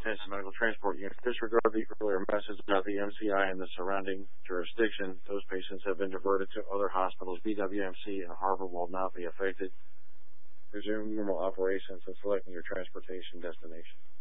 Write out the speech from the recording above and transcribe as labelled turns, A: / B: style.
A: Intensive Medical Transport Unit. Disregard the earlier message about the MCI and the surrounding jurisdiction. Those patients have been diverted to other hospitals. BWMC and Harvard will not be affected. Resume normal operations and selecting your transportation destination.